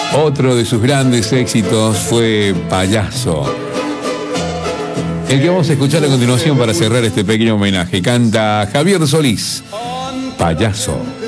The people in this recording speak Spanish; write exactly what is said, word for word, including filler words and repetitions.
Otro de sus grandes éxitos fue Payaso, el que vamos a escuchar a continuación para cerrar este pequeño homenaje. Canta Javier Solís, Payaso.